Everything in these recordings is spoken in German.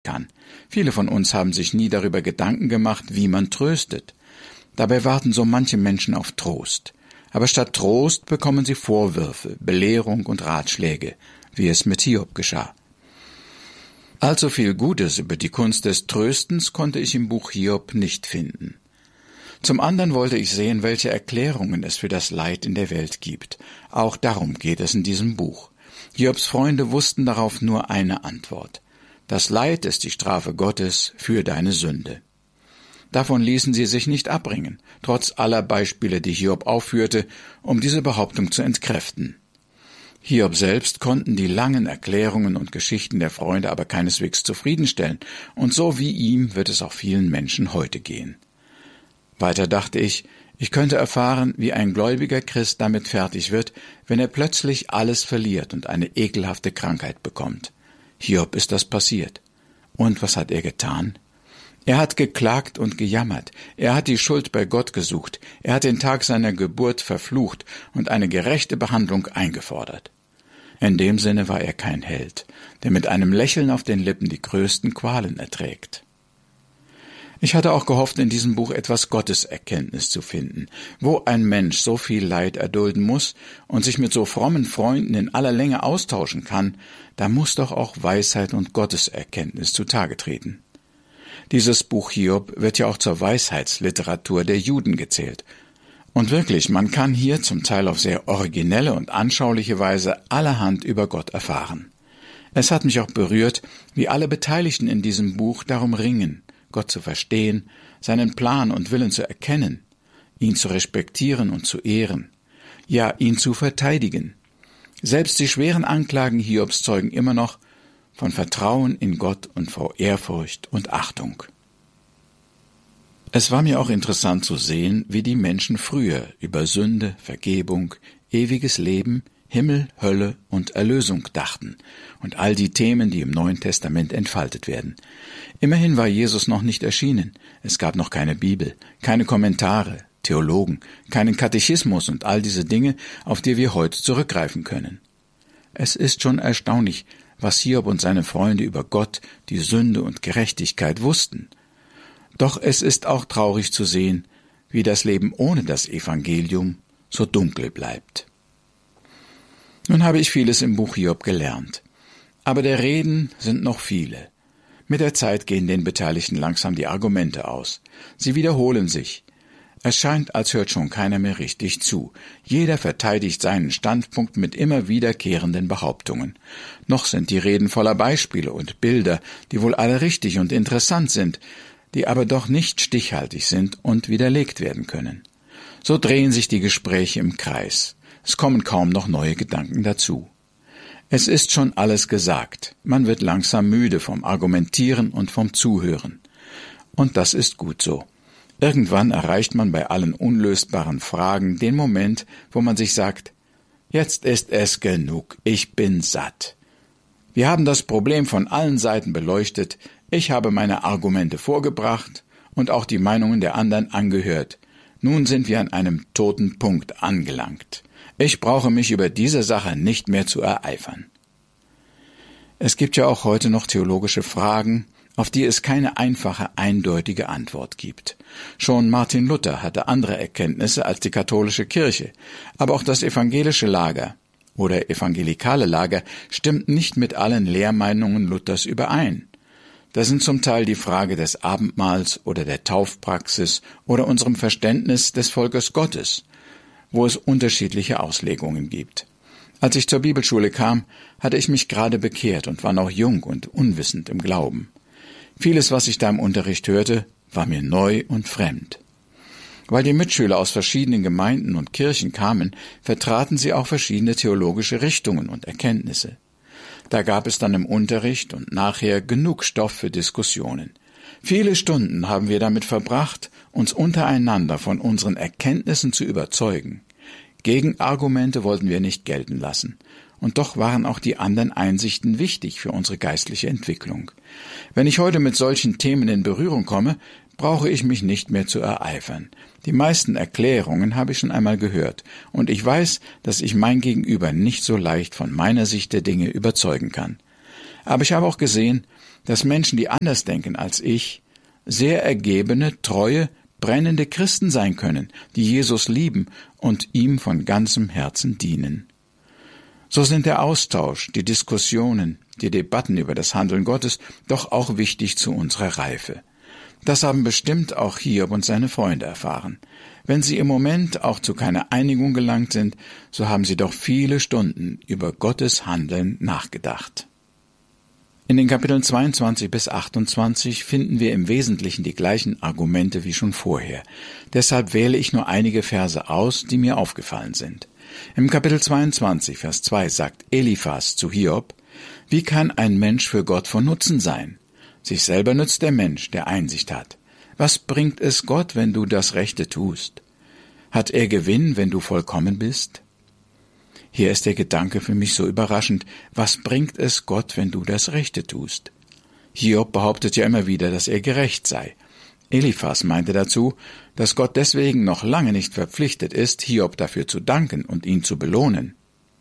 kann. Viele von uns haben sich nie darüber Gedanken gemacht, wie man tröstet. Dabei warten so manche Menschen auf Trost. Aber statt Trost bekommen sie Vorwürfe, Belehrung und Ratschläge, wie es mit Hiob geschah. Allzu viel Gutes über die Kunst des Tröstens konnte ich im Buch Hiob nicht finden. Zum anderen wollte ich sehen, welche Erklärungen es für das Leid in der Welt gibt. Auch darum geht es in diesem Buch. Hiobs Freunde wussten darauf nur eine Antwort. Das Leid ist die Strafe Gottes für deine Sünde. Davon ließen sie sich nicht abbringen, trotz aller Beispiele, die Hiob aufführte, um diese Behauptung zu entkräften. Hiob selbst konnten die langen Erklärungen und Geschichten der Freunde aber keineswegs zufriedenstellen, und so wie ihm wird es auch vielen Menschen heute gehen. Weiter dachte ich könnte erfahren, wie ein gläubiger Christ damit fertig wird, wenn er plötzlich alles verliert und eine ekelhafte Krankheit bekommt. Hiob ist das passiert. Und was hat er getan? Er hat geklagt und gejammert. Er hat die Schuld bei Gott gesucht. Er hat den Tag seiner Geburt verflucht und eine gerechte Behandlung eingefordert. In dem Sinne war er kein Held, der mit einem Lächeln auf den Lippen die größten Qualen erträgt. Ich hatte auch gehofft, in diesem Buch etwas Gotteserkenntnis zu finden. Wo ein Mensch so viel Leid erdulden muss und sich mit so frommen Freunden in aller Länge austauschen kann, da muss doch auch Weisheit und Gotteserkenntnis zutage treten. Dieses Buch Hiob wird ja auch zur Weisheitsliteratur der Juden gezählt. Und wirklich, man kann hier zum Teil auf sehr originelle und anschauliche Weise allerhand über Gott erfahren. Es hat mich auch berührt, wie alle Beteiligten in diesem Buch darum ringen, Gott zu verstehen, seinen Plan und Willen zu erkennen, ihn zu respektieren und zu ehren, ja, ihn zu verteidigen. Selbst die schweren Anklagen Hiobs zeugen immer noch von Vertrauen in Gott und vor Ehrfurcht und Achtung. Es war mir auch interessant zu sehen, wie die Menschen früher über Sünde, Vergebung, ewiges Leben, Himmel, Hölle und Erlösung dachten und all die Themen, die im Neuen Testament entfaltet werden. Immerhin war Jesus noch nicht erschienen. Es gab noch keine Bibel, keine Kommentare, Theologen, keinen Katechismus und all diese Dinge, auf die wir heute zurückgreifen können. Es ist schon erstaunlich, was Hiob und seine Freunde über Gott, die Sünde und Gerechtigkeit wussten. Doch es ist auch traurig zu sehen, wie das Leben ohne das Evangelium so dunkel bleibt. Nun habe ich vieles im Buch Hiob gelernt. Aber der Reden sind noch viele. Mit der Zeit gehen den Beteiligten langsam die Argumente aus. Sie wiederholen sich. Es scheint, als hört schon keiner mehr richtig zu. Jeder verteidigt seinen Standpunkt mit immer wiederkehrenden Behauptungen. Noch sind die Reden voller Beispiele und Bilder, die wohl alle richtig und interessant sind, die aber doch nicht stichhaltig sind und widerlegt werden können. So drehen sich die Gespräche im Kreis. Es kommen kaum noch neue Gedanken dazu. Es ist schon alles gesagt. Man wird langsam müde vom Argumentieren und vom Zuhören. Und das ist gut so. Irgendwann erreicht man bei allen unlösbaren Fragen den Moment, wo man sich sagt, jetzt ist es genug, ich bin satt. Wir haben das Problem von allen Seiten beleuchtet, ich habe meine Argumente vorgebracht und auch die Meinungen der anderen angehört. Nun sind wir an einem toten Punkt angelangt. Ich brauche mich über diese Sache nicht mehr zu ereifern. Es gibt ja auch heute noch theologische Fragen, auf die es keine einfache, eindeutige Antwort gibt. Schon Martin Luther hatte andere Erkenntnisse als die katholische Kirche, aber auch das evangelische Lager oder evangelikale Lager stimmt nicht mit allen Lehrmeinungen Luthers überein. Das sind zum Teil die Frage des Abendmahls oder der Taufpraxis oder unserem Verständnis des Volkes Gottes, wo es unterschiedliche Auslegungen gibt. Als ich zur Bibelschule kam, hatte ich mich gerade bekehrt und war noch jung und unwissend im Glauben. Vieles, was ich da im Unterricht hörte, war mir neu und fremd. Weil die Mitschüler aus verschiedenen Gemeinden und Kirchen kamen, vertraten sie auch verschiedene theologische Richtungen und Erkenntnisse. Da gab es dann im Unterricht und nachher genug Stoff für Diskussionen. Viele Stunden haben wir damit verbracht, uns untereinander von unseren Erkenntnissen zu überzeugen. Gegenargumente wollten wir nicht gelten lassen. Und doch waren auch die anderen Einsichten wichtig für unsere geistliche Entwicklung. Wenn ich heute mit solchen Themen in Berührung komme, brauche ich mich nicht mehr zu ereifern. Die meisten Erklärungen habe ich schon einmal gehört, und ich weiß, dass ich mein Gegenüber nicht so leicht von meiner Sicht der Dinge überzeugen kann. Aber ich habe auch gesehen, dass Menschen, die anders denken als ich, sehr ergebene, treue, brennende Christen sein können, die Jesus lieben und ihm von ganzem Herzen dienen. So sind der Austausch, die Diskussionen, die Debatten über das Handeln Gottes doch auch wichtig zu unserer Reife. Das haben bestimmt auch Hiob und seine Freunde erfahren. Wenn sie im Moment auch zu keiner Einigung gelangt sind, so haben sie doch viele Stunden über Gottes Handeln nachgedacht. In den Kapiteln 22 bis 28 finden wir im Wesentlichen die gleichen Argumente wie schon vorher. Deshalb wähle ich nur einige Verse aus, die mir aufgefallen sind. Im Kapitel 22, Vers 2 sagt Eliphas zu Hiob: Wie kann ein Mensch für Gott von Nutzen sein? Sich selber nützt der Mensch, der Einsicht hat. Was bringt es Gott, wenn du das Rechte tust? Hat er Gewinn, wenn du vollkommen bist? Hier ist der Gedanke für mich so überraschend. Was bringt es Gott, wenn du das Rechte tust? Hiob behauptet ja immer wieder, dass er gerecht sei. Eliphas meinte dazu, dass Gott deswegen noch lange nicht verpflichtet ist, Hiob dafür zu danken und ihn zu belohnen.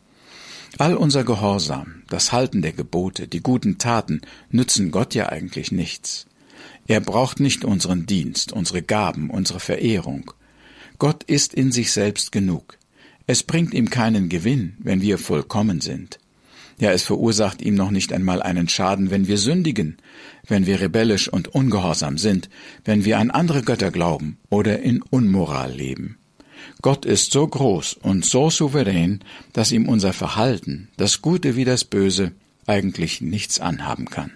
All unser Gehorsam, das Halten der Gebote, die guten Taten nützen Gott ja eigentlich nichts. Er braucht nicht unseren Dienst, unsere Gaben, unsere Verehrung. Gott ist in sich selbst genug. Es bringt ihm keinen Gewinn, wenn wir vollkommen sind. Ja, es verursacht ihm noch nicht einmal einen Schaden, wenn wir sündigen, wenn wir rebellisch und ungehorsam sind, wenn wir an andere Götter glauben oder in Unmoral leben. Gott ist so groß und so souverän, dass ihm unser Verhalten, das Gute wie das Böse, eigentlich nichts anhaben kann.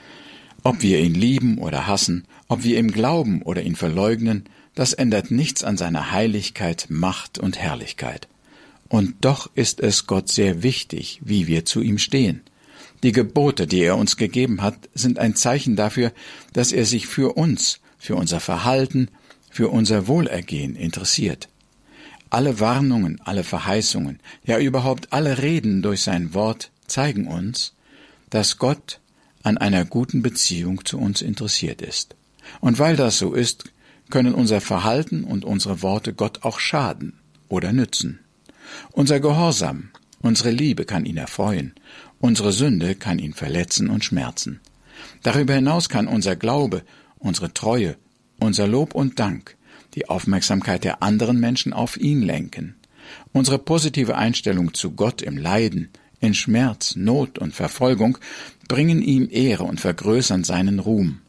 Ob wir ihn lieben oder hassen, ob wir ihm glauben oder ihn verleugnen, das ändert nichts an seiner Heiligkeit, Macht und Herrlichkeit. Und doch ist es Gott sehr wichtig, wie wir zu ihm stehen. Die Gebote, die er uns gegeben hat, sind ein Zeichen dafür, dass er sich für uns, für unser Verhalten, für unser Wohlergehen interessiert. Alle Warnungen, alle Verheißungen, ja überhaupt alle Reden durch sein Wort zeigen uns, dass Gott an einer guten Beziehung zu uns interessiert ist. Und weil das so ist, können unser Verhalten und unsere Worte Gott auch schaden oder nützen. Unser Gehorsam, unsere Liebe kann ihn erfreuen, unsere Sünde kann ihn verletzen und schmerzen. Darüber hinaus kann unser Glaube, unsere Treue, unser Lob und Dank die Aufmerksamkeit der anderen Menschen auf ihn lenken. Unsere positive Einstellung zu Gott im Leiden, in Schmerz, Not und Verfolgung bringen ihm Ehre und vergrößern seinen Ruhm.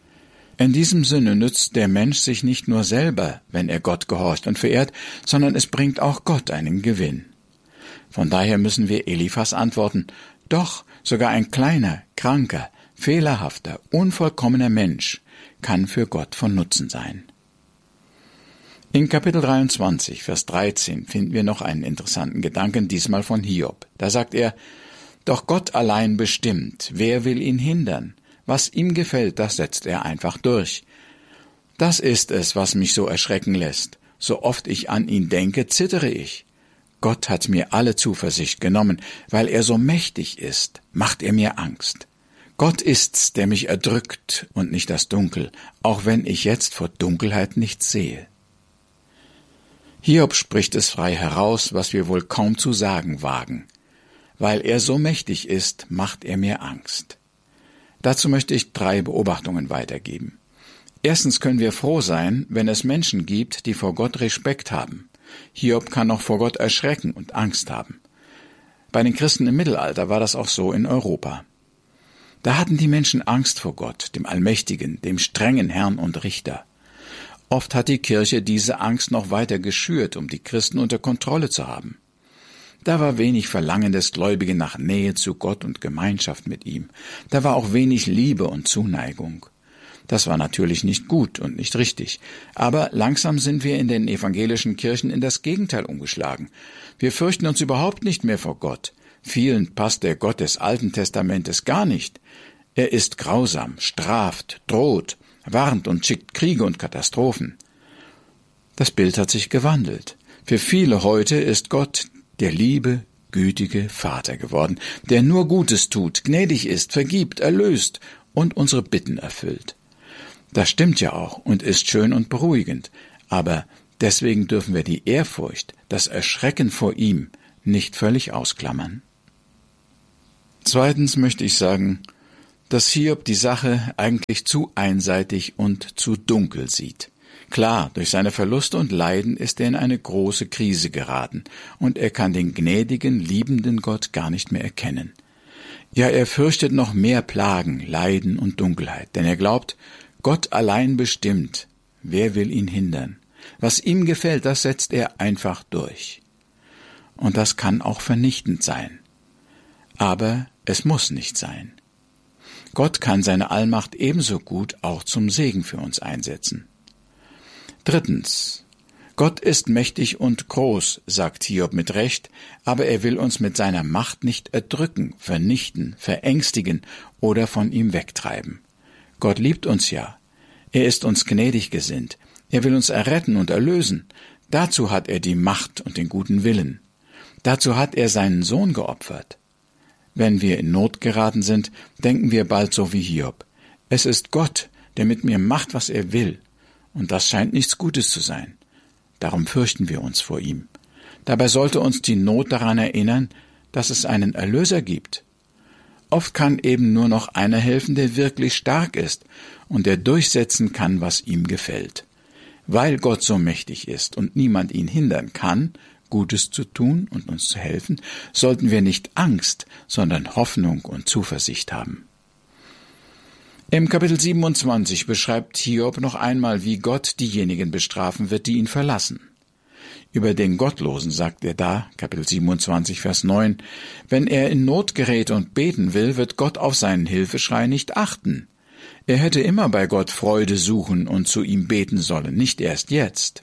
In diesem Sinne nützt der Mensch sich nicht nur selber, wenn er Gott gehorcht und verehrt, sondern es bringt auch Gott einen Gewinn. Von daher müssen wir Eliphas antworten: Doch, sogar ein kleiner, kranker, fehlerhafter, unvollkommener Mensch kann für Gott von Nutzen sein. In Kapitel 23, Vers 13 finden wir noch einen interessanten Gedanken, diesmal von Hiob. Da sagt er: Doch Gott allein bestimmt, wer will ihn hindern? Was ihm gefällt, das setzt er einfach durch. Das ist es, was mich so erschrecken lässt. So oft ich an ihn denke, zittere ich. Gott hat mir alle Zuversicht genommen, weil er so mächtig ist, macht er mir Angst. Gott ist's, der mich erdrückt und nicht das Dunkel, auch wenn ich jetzt vor Dunkelheit nichts sehe. Hiob spricht es frei heraus, was wir wohl kaum zu sagen wagen. Weil er so mächtig ist, macht er mir Angst. Dazu möchte ich 3 Beobachtungen weitergeben. Erstens können wir froh sein, wenn es Menschen gibt, die vor Gott Respekt haben. Hiob kann auch vor Gott erschrecken und Angst haben. Bei den Christen im Mittelalter war das auch so in Europa. Da hatten die Menschen Angst vor Gott, dem Allmächtigen, dem strengen Herrn und Richter. Oft hat die Kirche diese Angst noch weiter geschürt, um die Christen unter Kontrolle zu haben. Da war wenig Verlangen des Gläubigen nach Nähe zu Gott und Gemeinschaft mit ihm. Da war auch wenig Liebe und Zuneigung. Das war natürlich nicht gut und nicht richtig. Aber langsam sind wir in den evangelischen Kirchen in das Gegenteil umgeschlagen. Wir fürchten uns überhaupt nicht mehr vor Gott. Vielen passt der Gott des Alten Testamentes gar nicht. Er ist grausam, straft, droht, warnt und schickt Kriege und Katastrophen. Das Bild hat sich gewandelt. Für viele heute ist Gott der liebe, gütige Vater geworden, der nur Gutes tut, gnädig ist, vergibt, erlöst und unsere Bitten erfüllt. Das stimmt ja auch und ist schön und beruhigend, aber deswegen dürfen wir die Ehrfurcht, das Erschrecken vor ihm nicht völlig ausklammern. Zweitens möchte ich sagen, dass Hiob die Sache eigentlich zu einseitig und zu dunkel sieht. Klar, durch seine Verluste und Leiden ist er in eine große Krise geraten, und er kann den gnädigen, liebenden Gott gar nicht mehr erkennen. Ja, er fürchtet noch mehr Plagen, Leiden und Dunkelheit, denn er glaubt, Gott allein bestimmt. Wer will ihn hindern? Was ihm gefällt, das setzt er einfach durch. Und das kann auch vernichtend sein. Aber es muss nicht sein. Gott kann seine Allmacht ebenso gut auch zum Segen für uns einsetzen. Drittens. Gott ist mächtig und groß, sagt Hiob mit Recht, aber er will uns mit seiner Macht nicht erdrücken, vernichten, verängstigen oder von ihm wegtreiben. Gott liebt uns ja. Er ist uns gnädig gesinnt. Er will uns erretten und erlösen. Dazu hat er die Macht und den guten Willen. Dazu hat er seinen Sohn geopfert. Wenn wir in Not geraten sind, denken wir bald so wie Hiob. Es ist Gott, der mit mir macht, was er will. Und das scheint nichts Gutes zu sein. Darum fürchten wir uns vor ihm. Dabei sollte uns die Not daran erinnern, dass es einen Erlöser gibt. Oft kann eben nur noch einer helfen, der wirklich stark ist und der durchsetzen kann, was ihm gefällt. Weil Gott so mächtig ist und niemand ihn hindern kann, Gutes zu tun und uns zu helfen, sollten wir nicht Angst, sondern Hoffnung und Zuversicht haben. Im Kapitel 27 beschreibt Hiob noch einmal, wie Gott diejenigen bestrafen wird, die ihn verlassen. Über den Gottlosen sagt er da, Kapitel 27, Vers 9, wenn er in Not gerät und beten will, wird Gott auf seinen Hilfeschrei nicht achten. Er hätte immer bei Gott Freude suchen und zu ihm beten sollen, nicht erst jetzt.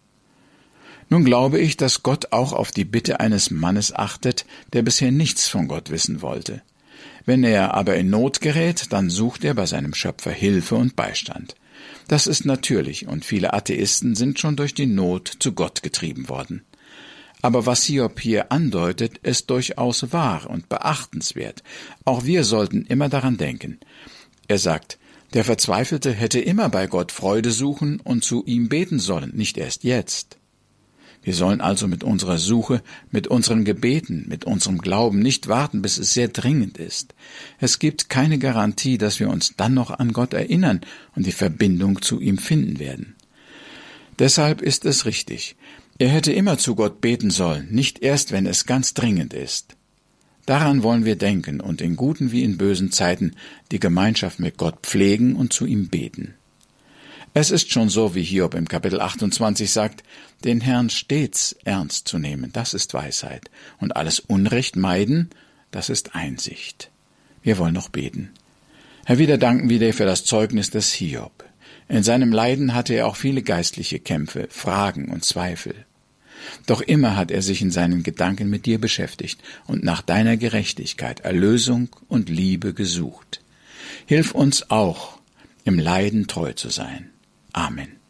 Nun glaube ich, dass Gott auch auf die Bitte eines Mannes achtet, der bisher nichts von Gott wissen wollte. Wenn er aber in Not gerät, dann sucht er bei seinem Schöpfer Hilfe und Beistand. Das ist natürlich, und viele Atheisten sind schon durch die Not zu Gott getrieben worden. Aber was Hiob hier andeutet, ist durchaus wahr und beachtenswert. Auch wir sollten immer daran denken. Er sagt, der Verzweifelte hätte immer bei Gott Freude suchen und zu ihm beten sollen, nicht erst jetzt. Wir sollen also mit unserer Suche, mit unseren Gebeten, mit unserem Glauben nicht warten, bis es sehr dringend ist. Es gibt keine Garantie, dass wir uns dann noch an Gott erinnern und die Verbindung zu ihm finden werden. Deshalb ist es richtig. Er hätte immer zu Gott beten sollen, nicht erst, wenn es ganz dringend ist. Daran wollen wir denken und in guten wie in bösen Zeiten die Gemeinschaft mit Gott pflegen und zu ihm beten. Es ist schon so, wie Hiob im Kapitel 28 sagt, den Herrn stets ernst zu nehmen, das ist Weisheit, und alles Unrecht meiden, das ist Einsicht. Wir wollen noch beten. Herr, wieder danken wir dir für das Zeugnis des Hiob. In seinem Leiden hatte er auch viele geistliche Kämpfe, Fragen und Zweifel. Doch immer hat er sich in seinen Gedanken mit dir beschäftigt und nach deiner Gerechtigkeit, Erlösung und Liebe gesucht. Hilf uns auch, im Leiden treu zu sein. Amen.